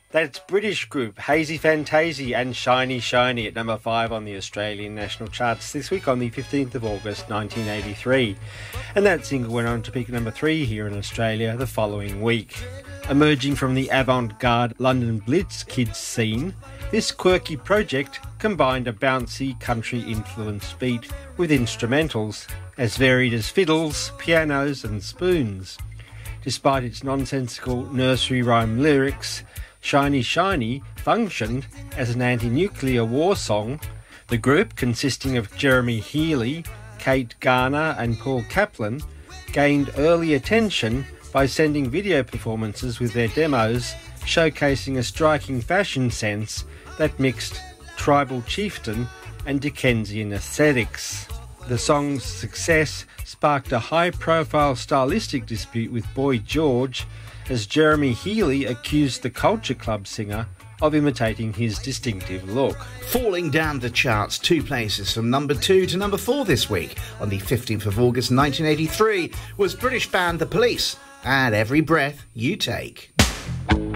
That's British group Hazy Fantasy and Shiny Shiny at number 5 on the Australian national charts this week on the 15th of August 1983. And that single went on to peak at number 3 here in Australia the following week. Emerging from the avant-garde London Blitz kids scene, this quirky project combined a bouncy country-influenced beat with instrumentals, as varied as fiddles, pianos and spoons. Despite its nonsensical nursery rhyme lyrics, Shiny Shiny functioned as an anti-nuclear war song. The group, consisting of Jeremy Healy, Kate Garner and Paul Kaplan, gained early attention by sending video performances with their demos, showcasing a striking fashion sense that mixed tribal chieftain and Dickensian aesthetics. The song's success sparked a high-profile stylistic dispute with Boy George, as Jeremy Healy accused the Culture Club singer of imitating his distinctive look. Falling down the charts 2 places from number 2 to number 4 this week on the 15th of August 1983 was British band The Police and Every Breath You Take.